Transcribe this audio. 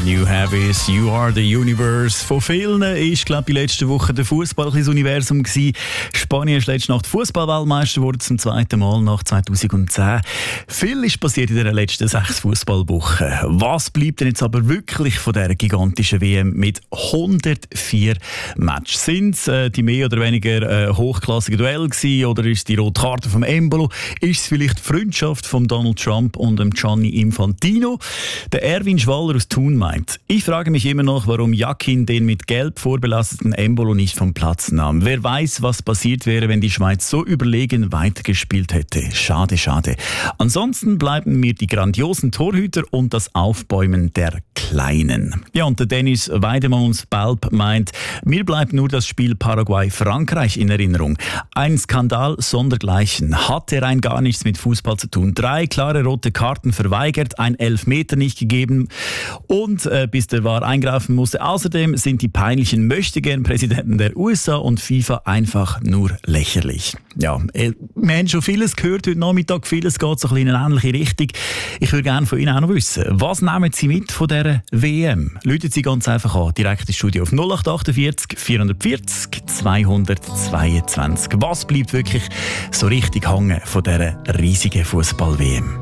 New Habits, You Are the Universe. Von vielen ist, glaube ich, letzte Woche der Fußball ein Universum gewesen. Spanien ist letzte Nacht Fußball-Weltmeister geworden, zum zweiten Mal nach 2010. Viel ist passiert in den letzten 6 Fußballwochen. Was bleibt denn jetzt aber wirklich von dieser gigantischen WM mit 104 Matches? Sind es die mehr oder weniger hochklassigen Duelle gewesen, oder ist die rote Karte vom Embolo? Ist es vielleicht die Freundschaft von Donald Trump und dem Gianni Infantino? Der Erwin Schwaller aus Thun meint: Ich frage mich immer noch, warum Jakin den mit Gelb vorbelasteten Embolo nicht vom Platz nahm. Wer weiß, was passiert wäre, wenn die Schweiz so überlegen weitergespielt hätte. Schade, schade. Ansonsten bleiben mir die grandiosen Torhüter und das Aufbäumen der Kleinen. Ja, und der Dennis Weidemann aus Belp meint: Mir bleibt nur das Spiel Paraguay-Frankreich in Erinnerung. Ein Skandal sondergleichen. Hatte rein gar nichts mit Fußball zu tun. 3 klare rote Karten verweigert, ein Elfmeter nicht gegeben und bis der VAR eingreifen musste. Außerdem sind die peinlichen Möchtegern-Präsidenten der USA und FIFA einfach nur lächerlich. Ja, wir haben schon vieles gehört heute Nachmittag, vieles geht so ein bisschen in eine ähnliche Richtung. Ich würde gerne von Ihnen auch noch wissen, was nehmen Sie mit von dieser WM? Rufen Sie ganz einfach an, direkt ins Studio auf 0848 440 222. Was bleibt wirklich so richtig hängen von dieser riesigen Fußball-WM?